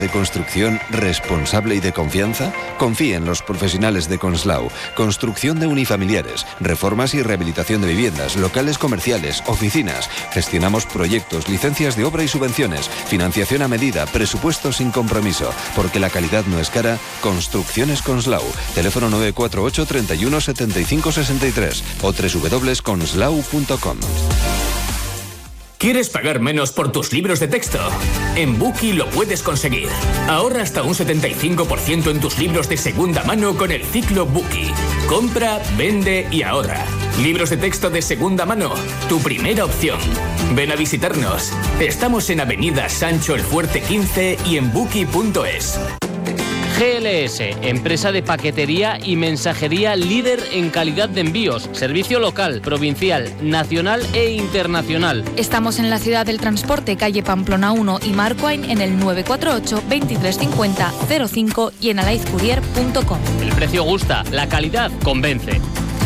de construcción responsable y de confianza? Confíe en los profesionales de Conslau. Construcción de unifamiliares, reformas y rehabilitación de viviendas, locales comerciales, oficinas. Gestionamos proyectos, licencias de obra y subvenciones, financiación a medida, presupuestos sin compromiso. Porque la calidad no es cara, Construcciones Conslau. Teléfono 948 31 75 63 o www.conslau.com. ¿Quieres pagar menos por tus libros de texto? En Bookie lo puedes conseguir. Ahorra hasta un 75% en tus libros de segunda mano con el ciclo Bookie. Compra, vende y ahorra. Libros de texto de segunda mano, tu primera opción. Ven a visitarnos. Estamos en Avenida Sancho el Fuerte 15 y en Bookie.es. GLS, empresa de paquetería y mensajería líder en calidad de envíos, servicio local, provincial, nacional e internacional. Estamos en la ciudad del transporte, calle Pamplona 1 y Marquine en el 948 2350 05 y en alaizcourier.com. El precio gusta, la calidad convence.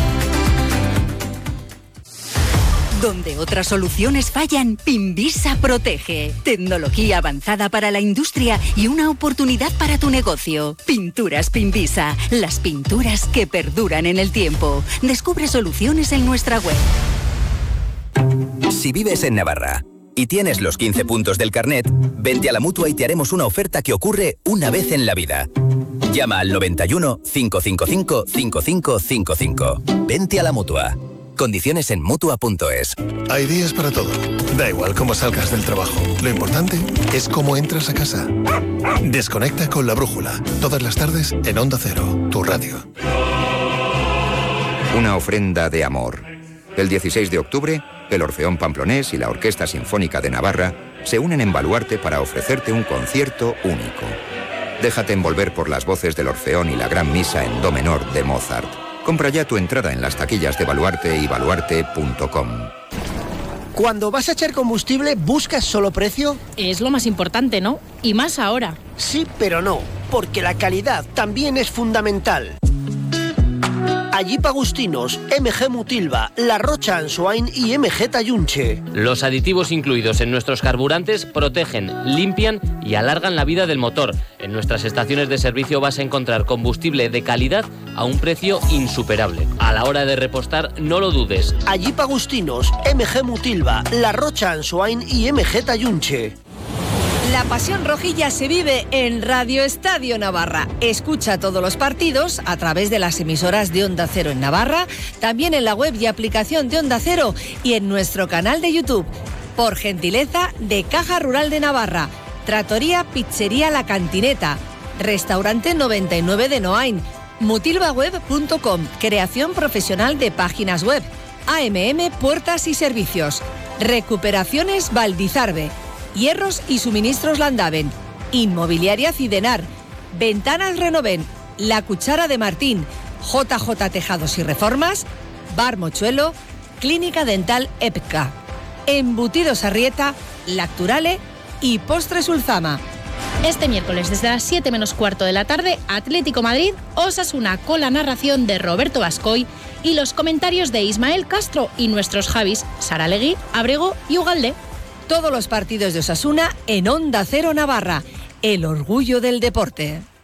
Donde otras soluciones fallan, Pinvisa protege. Tecnología avanzada para la industria y una oportunidad para tu negocio. Pinturas Pinvisa, las pinturas que perduran en el tiempo. Descubre soluciones en nuestra web. Si vives en Navarra y tienes los 15 puntos del carnet, vente a la Mutua y te haremos una oferta que ocurre una vez en la vida. Llama al 91 555 5555. Vente a la Mutua. Condiciones en Mutua.es. Hay días para todo. Da igual cómo salgas del trabajo. Lo importante es cómo entras a casa. Desconecta con La Brújula. Todas las tardes en Onda Cero, tu radio. Una ofrenda de amor. El 16 de octubre, el Orfeón Pamplonés y la Orquesta Sinfónica de Navarra se unen en Baluarte para ofrecerte un concierto único. Déjate envolver por las voces del Orfeón y la Gran Misa en Do menor de Mozart. Compra ya tu entrada en las taquillas de Baluarte y baluarte.com. Cuando vas a echar combustible, ¿buscas solo precio? Es lo más importante, ¿no? Y más ahora. Sí, pero no, porque la calidad también es fundamental. Jeep Agustinos, MG Mutilva, La Rocha Ansoain y MG Tallunche. Los aditivos incluidos en nuestros carburantes protegen, limpian y alargan la vida del motor. En nuestras estaciones de servicio vas a encontrar combustible de calidad a un precio insuperable. A la hora de repostar, no lo dudes. Jeep Agustinos, MG Mutilva, La Rocha Ansoain y MG Tallunche. La pasión rojilla se vive en Radio Estadio Navarra. Escucha todos los partidos a través de las emisoras de Onda Cero en Navarra, también en la web y aplicación de Onda Cero y en nuestro canal de YouTube. Por gentileza de Caja Rural de Navarra, Trattoria Pizzería La Cantineta, Restaurante 99 de Noain, mutilvaweb.com, creación profesional de páginas web, AMM Puertas y Servicios, Recuperaciones Valdizarbe, Hierros y Suministros Landaven, Inmobiliaria Cidenar, Ventanas Renoven, La Cuchara de Martín, JJ Tejados y Reformas, Bar Mochuelo, Clínica Dental EPCA, Embutidos Arrieta, Lacturale y Postres Ulzama. Este miércoles desde las 7 menos cuarto de la tarde, Atlético Madrid, Osasuna, con la narración de Roberto Bascoy y los comentarios de Ismael Castro y nuestros Javis, Saralegui, Abrego y Ugalde. Todos los partidos de Osasuna en Onda Cero Navarra, el orgullo del deporte.